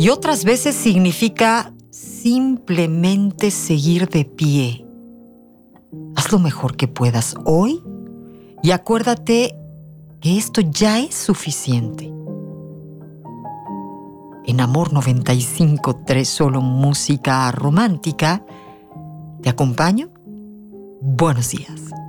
Y otras veces significa simplemente seguir de pie. Haz lo mejor que puedas hoy y acuérdate que esto ya es suficiente. En Amor 95.3, solo música romántica. ¿Te acompaño? Buenos días.